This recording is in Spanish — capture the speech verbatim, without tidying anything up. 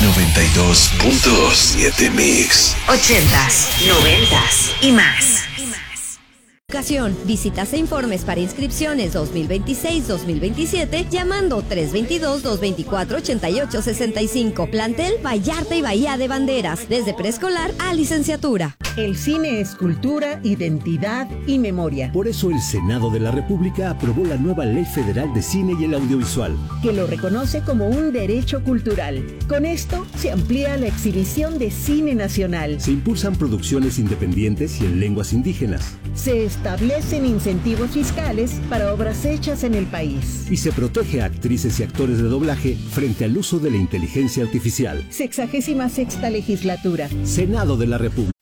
noventa y dos punto siete Mix. Ochentas, noventas y más. Educación. Visitas e informes para inscripciones dos mil veintiséis dos mil veintisiete llamando tres dos dos, dos dos cuatro, ocho ocho seis cinco. Plantel Vallarta y Bahía de Banderas, desde preescolar a licenciatura. El cine es cultura, identidad y memoria. Por eso el Senado de la República aprobó la nueva Ley Federal de Cine y el Audiovisual, que lo reconoce como un derecho cultural. Con esto se amplía la exhibición de cine nacional. Se impulsan producciones independientes y en lenguas indígenas. Se establecen incentivos fiscales para obras hechas en el país. Y se protege a actrices y actores de doblaje frente al uso de la inteligencia artificial. Sexagésima sexta legislatura. Senado de la República.